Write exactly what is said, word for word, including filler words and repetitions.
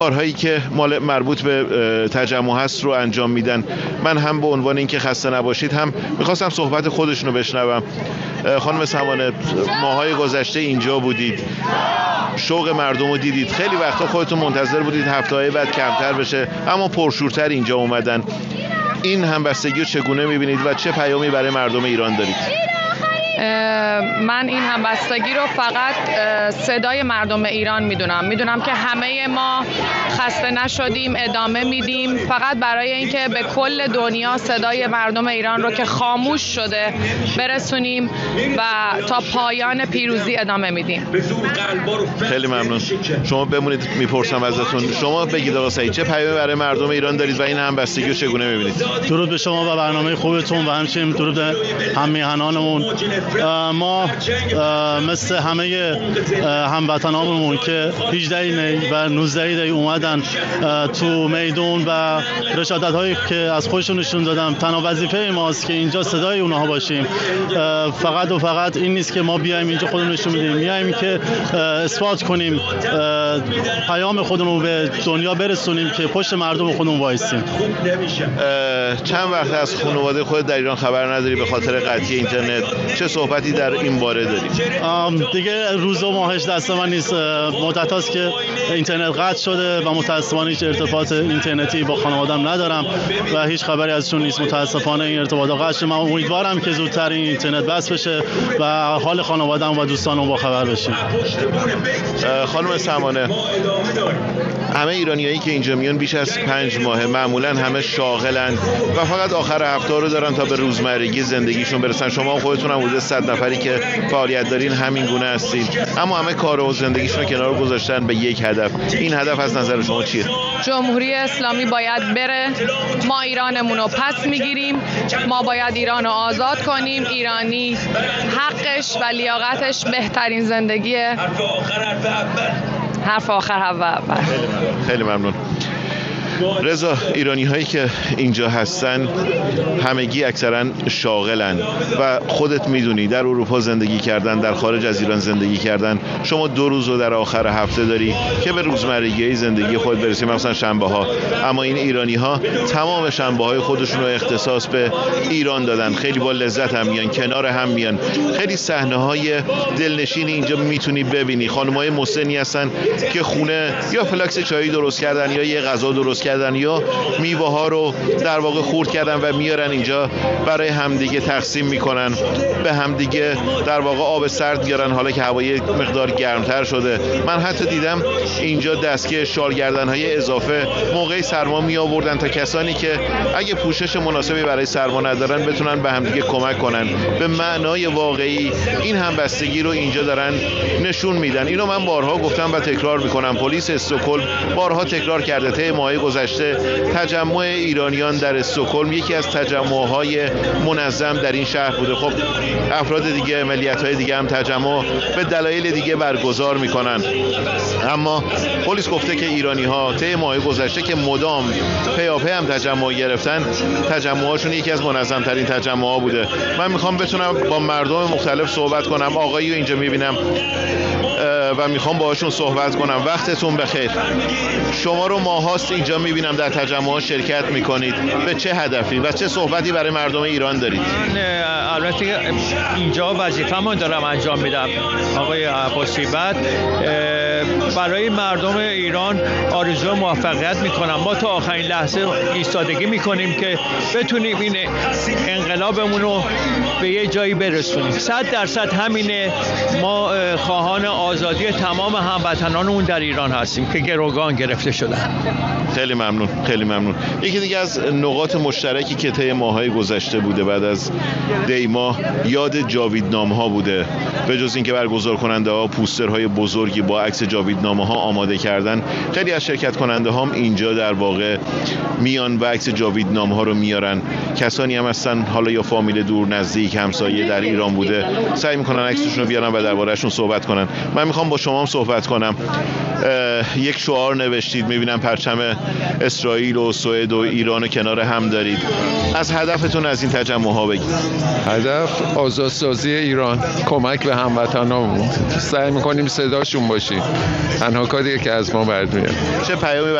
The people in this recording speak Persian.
کارهایی که مال مربوط به تجمع هست رو انجام میدن. من هم به عنوان اینکه خسته نباشید هم میخواستم صحبت خودشون رو بشنوم. خانم سمانه، ماهای گذشته اینجا بودید، شوق مردم رو دیدید، خیلی وقتا خودتون منتظر بودید هفته‌های بعد کمتر بشه، اما پرشورتر اینجا اومدن. این همبستگی رو چگونه میبینید و چه پیامی برای مردم ایران دارید؟ من این همبستگی رو فقط صدای مردم ایران میدونم. میدونم که همه ما خسته نشدیم، ادامه میدیم، فقط برای اینکه به کل دنیا صدای مردم ایران رو که خاموش شده برسونیم و تا پایان پیروزی ادامه میدیم. خیلی ممنون. شما بمونید، میپرسم ازتون. شما بگید آقا سعید، چه پیامی برای مردم ایران دارید و این همبستگی رو چگونه میبینید؟ درود به شما و برنامه خوبتون و همچنین درود به هم‌میهنانمون. ما مثل همه هموطنانمون که هجده دی و نوزده دی اومدن تو میدون و رشادت هایی که از خودشون نشون دادن، تنها وظیفه ماست که اینجا صدای اونها باشیم. فقط و فقط این نیست که ما بیایم اینجا خودمون نشون بدیم، بیایم که اثبات کنیم، پیام خودمون رو به دنیا برسونیم که پشت مردم خودمون وایسیم. چند وقت از خانواده خود در ایران خبر نداری به خاطر قطعی اینترنت؟ چه صحبتی در این باره داری؟ دیگه روز و ماهش دست من نیست. مدت هاست که اینترنت قطع شده و متاسفانه هیچ ارتباط اینترنتی با خانواده‌ام ندارم و هیچ خبری ازشون نیست. متاسفانه این ارتباط قطع شده. من امیدوارم که زودتر این اینترنت بس بشه و حال خانواده‌ام و دوستانم با خبر بشیم. خانم سمانه، همه ایرانیایی که اینجا میان بیش از پنج ماهه، معمولا همه شاغلن و فقط آخر هفته رو دارن تا به روزمرگی زندگیشون برسن. شما خودتون هم حدود صد نفری که فعالیت دارین همین گونه هستین، اما همه کار و زندگیشون رو کنار گذاشتن به یک هدف. این هدف از نظر شما چیه؟ جمهوری اسلامی باید بره، ما ایرانمون رو پس میگیریم، ما باید ایران رو آزاد کنیم. ایرانی حقش و لیاقتش بهترین زندگیه. حرف آخر حرف اول. خیلی ممنون. رضا، ایرانی هایی که اینجا هستن همگی اکثرا شاغلن و خودت میدونی در اروپا زندگی کردن، در خارج از ایران زندگی کردن. شما دو روز رو در آخر هفته داری که به روزمرگی زندگی خود برسی، مثلا شنبه ها، اما این ایرانی ها تمام شنبه های خودشون رو اختصاص به ایران دادن. خیلی با لذت هم میان، کنار هم میان. خیلی صحنه های دلنشین اینجا میتونی ببینی. خانم‌های مسنی هستن که خونه یا فلاکس چایی درست کردن یا یه غذا درست کردن یا میوه ها رو در واقع خورد کردن و میارن اینجا برای همدیگه تقسیم میکنن، به همدیگه در واقع آب سرد میارن حالا که هوای مقدار گرمتر شده. من حتی دیدم اینجا دستگاه شال گردن های اضافه موقع سرما می آوردن تا کسانی که اگه پوشش مناسبی برای سرما ندارن بتونن به همدیگه کمک کنن. به معنای واقعی این همبستگی رو اینجا دارن نشون میدن. اینو من بارها گفتم و تکرار میکنم. پلیس استکهلم بارها تکرار کرده طی ماهای گذشته تجمع ایرانیان در استکهلم یکی از تجمع‌های منظم در این شهر بوده. خب افراد دیگه، ملیت‌های دیگه هم تجمع به دلایل دیگه برگزار میکنن، اما پلیس گفته که ایرانی‌ها طی ماه گذشته که مدام پیاپی هم تجمع گرفتن، تجمع‌هاشون یکی از منظم‌ترین تجمع‌ها بوده. من میخوام بتونم با مردم مختلف صحبت کنم. آقایی رو اینجا میبینم و میخوام باهاشون صحبت کنم. وقتتون بخیر. شما رو ماهاست اینجا میبینم در تجمعات شرکت میکنید. به چه هدفی و چه صحبتی برای مردم ایران دارید؟ من البته اینجا وظیفه‌مو دارم انجام میدم آقای عباسی. بعد برای مردم ایران آرزو موفقیت میکنم. ما تا آخرین لحظه ایستادگی میکنیم که بتونیم این انقلابمون رو به یه جایی برسونیم. صد درصد همینه. ما خواهان آزادی تمام هموطنانمون در ایران هستیم که گروگان گرفته شدن. خیلی ممنون، خیلی ممنون. یکی دیگه از نقاط مشترکی که طی ماهای گذشته بوده بعد از دی ماه یاد جاویدنامه ها بوده. به جز اینکه برگزار کننده ها پوسترهای بزرگی با عکس جاویدنامه ها آماده کردن، خیلی از شرکت کننده هم اینجا در واقع میان و عکس جاویدنامه ها رو میارن. کسانی هم هستن حالا یا فامیل دور نزدیک همسایه در ایران بوده، سعی میکنن عکسشون رو بیارن و درباره‌شون صحبت کنن. من میخوام با شما هم صحبت کنم. یک شعار نوشتید، میبینم پرچم اسرائیل و سوئد و ایران کنار هم دارید. از هدفتون از این تجمع ها بگید. هدف آزادسازی ایران، کمک به هموطنامون. سعی میکنیم صداشون باشیم. تنها کاریه که از ما برمیاد. چه پیامی